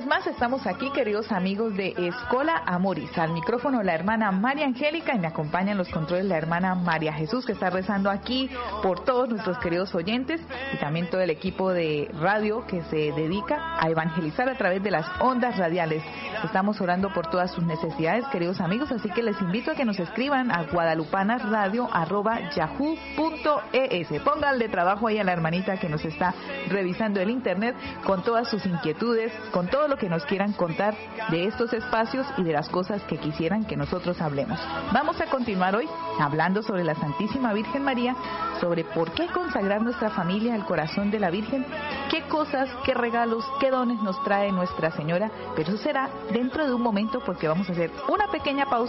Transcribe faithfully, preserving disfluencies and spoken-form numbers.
más estamos aquí, queridos amigos de Escola Amoris. Al micrófono la hermana María Angélica y me acompaña en los controles la hermana María Jesús, que está rezando aquí por todos nuestros queridos oyentes y también todo el equipo de radio que se dedica a evangelizar a través de las ondas radiales. Estamos orando por todas sus necesidades, queridos amigos, así que les invito a que nos escriban a guadalupanasradio arroba yahoo punto es. Pónganle trabajo ahí a la hermanita que nos está revisando el internet con todas sus inquietudes, con todo lo que nos quieran contar de estos espacios y de las cosas que quisieran que nosotros hablemos. Vamos a continuar hoy hablando sobre la Santísima Virgen María, sobre por qué consagrar nuestra familia al corazón de la Virgen, qué cosas, qué regalos, qué dones nos trae Nuestra Señora, pero eso será dentro de un momento porque vamos a hacer una pequeña pausa